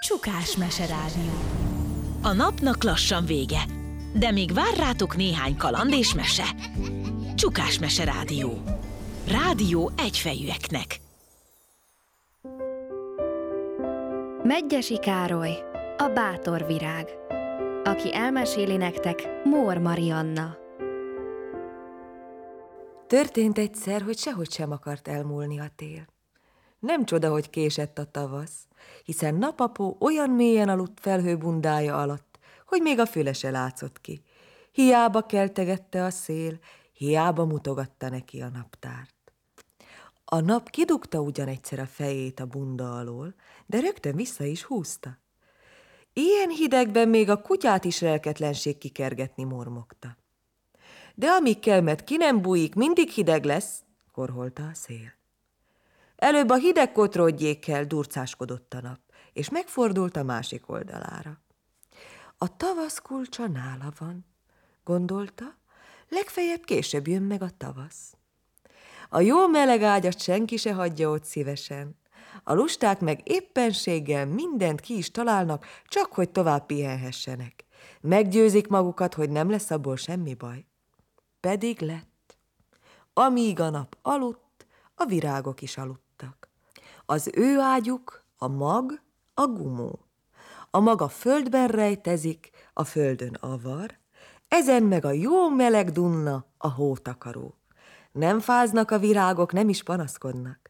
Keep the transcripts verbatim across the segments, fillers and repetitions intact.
Csukás meserádió. A napnak lassan vége, de még vár rátok néhány kaland és mese. Csukás meserádió. Rádió egyfejűeknek. Medgyessy Károly, a bátor virág. Aki elmeséli nektek, Mór Marianna. Történt egyszer, hogy sehogy sem akart elmúlni a tél. Nem csoda, hogy késett a tavasz, hiszen napapó olyan mélyen aludt felhőbundája alatt, hogy még a füle se látszott ki. Hiába keltegette a szél, hiába mutogatta neki a naptárt. A nap kidugta ugyan egyszer a fejét a bunda alól, de rögtön vissza is húzta. Ilyen hidegben még a kutyát is lelketlenség kikergetni mormogta. De amíg kelmet ki nem bújik, mindig hideg lesz, korholta a szél. Előbb a hideg kotrodjékkel durcáskodott a nap, és megfordult a másik oldalára. A tavasz kulcsa nála van, gondolta, legfeljebb később jön meg a tavasz. A jó meleg ágyat senki se hagyja ott szívesen, a lusták meg éppenséggel mindent ki is találnak, csak hogy tovább pihenhessenek. Meggyőzik magukat, hogy nem lesz abból semmi baj. Pedig lett. Amíg a nap aludt, a virágok is aludtak. Az ő ágyuk a mag, a gumó. A mag a földben rejtezik, a földön avar, ezen meg a jó meleg dunna, a hótakaró. Nem fáznak a virágok, nem is panaszkodnak.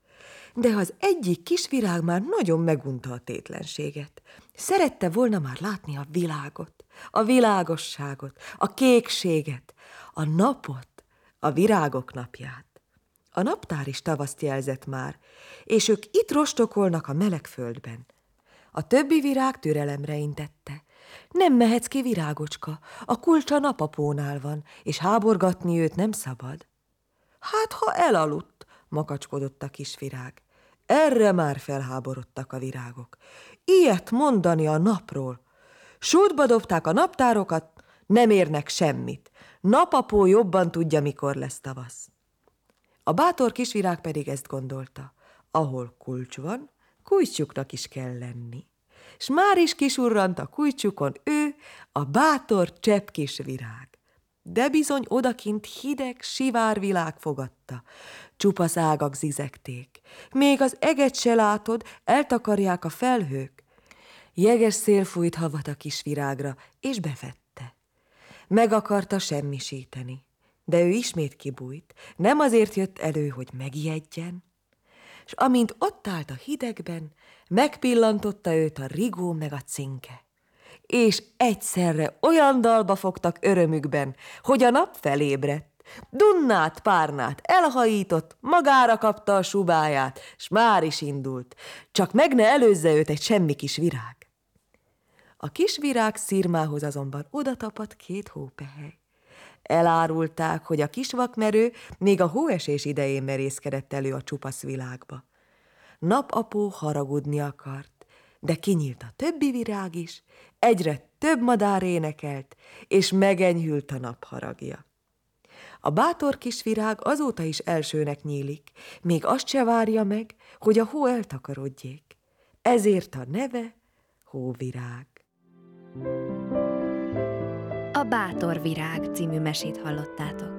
De az egyik kis virág már nagyon megunta a tétlenséget. Szerette volna már látni a világot, a világosságot, a kékséget, a napot, a virágok napját. A naptár is tavaszt jelzett már, és ők itt rostokolnak a meleg földben. A többi virág türelemre intette. Nem mehetsz ki, virágocska, a kulcsa napapónál van, és háborgatni őt nem szabad. Hát, ha elaludt, makacskodott a kis virág. Erre már felháborodtak a virágok. Ilyet mondani a napról. Sútba dobták a naptárokat, nem érnek semmit. Napapó jobban tudja, mikor lesz tavasz. A bátor kisvirág pedig ezt gondolta. Ahol kulcs van, kujtjuknak is kell lenni. S már is kisurrant a kujtjukon ő, a bátor csepp kis virág. De bizony odakint hideg, sivár világ fogadta. Csupasz ágak zizegték. Még az eget se látod, eltakarják a felhők. Jeges szél fújt havat a kis virágra, és befette. Meg akarta semmisíteni, de ő ismét kibújt. Nem azért jött elő, hogy megijedjen. S amint ott állt a hidegben, megpillantotta őt a rigó meg a cinke. És egyszerre olyan dalba fogtak örömükben, hogy a nap felébredt. Dunnát, párnát elhajított, magára kapta a subáját, s már is indult, csak meg ne előzze őt egy semmi kis virág. A kis virág szirmához azonban odatapadt két hópehely. Elárulták, hogy a kis vakmerő még a hóesés idején merészkedett elő a csupasz világba. Napapó haragudni akart, de kinyílt a többi virág is, egyre több madár énekelt, és megenyhült a nap haragja. A bátor kis virág azóta is elsőnek nyílik, még azt se várja meg, hogy a hó eltakarodjék. Ezért a neve Hóvirág. A Bátor virág című mesét hallottátok.